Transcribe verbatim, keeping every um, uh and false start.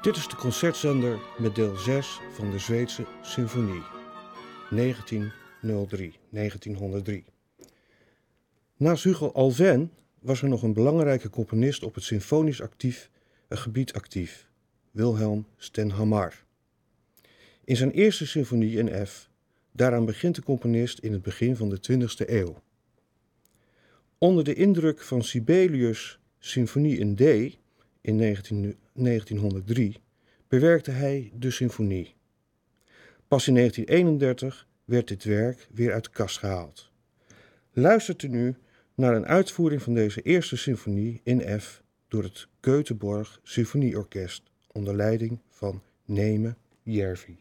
Dit is de concertzender met deel zes van de Zweedse Symfonie, negentienhonderddrie, negentienhonderddrie. Naast Hugo Alfvén was er nog een belangrijke componist op het symfonisch actief, uh, gebied actief, Wilhelm Stenhammar. In zijn eerste symfonie in F, daaraan begint de componist in het begin van de twintigste eeuw. Onder de indruk van Sibelius' symfonie in D in negentienhonderddrie bewerkte hij de symfonie. Pas in negentien eenendertig werd dit werk weer uit de kast gehaald. Luistert u nu naar een uitvoering van deze eerste symfonie in F door het Göteborg Symfonieorkest onder leiding van Neeme Järvi.